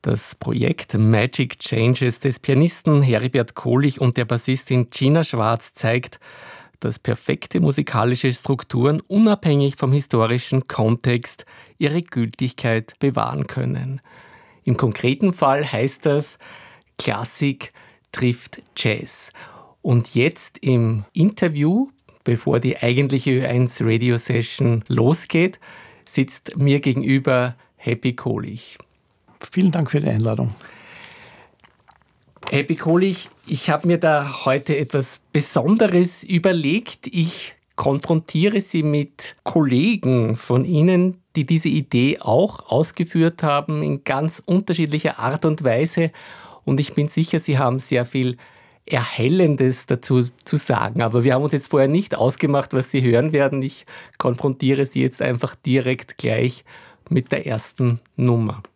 Das Projekt Magic Changes des Pianisten Heribert Kohlich und der Bassistin Gina Schwarz zeigt, dass perfekte musikalische Strukturen unabhängig vom historischen Kontext ihre Gültigkeit bewahren können. Im konkreten Fall heißt das, Klassik trifft Jazz. Und jetzt im Interview, bevor die eigentliche Ö1 Radio Session losgeht, sitzt mir gegenüber Happy Kohlich. Vielen Dank für die Einladung. Happy Kohlich, ich habe mir da heute etwas Besonderes überlegt. Ich konfrontiere Sie mit Kollegen von Ihnen, die diese Idee auch ausgeführt haben, in ganz unterschiedlicher Art und Weise. Und ich bin sicher, Sie haben sehr viel Erhellendes dazu zu sagen. Aber wir haben uns jetzt vorher nicht ausgemacht, was Sie hören werden. Ich konfrontiere Sie jetzt einfach direkt gleich mit der ersten Nummer.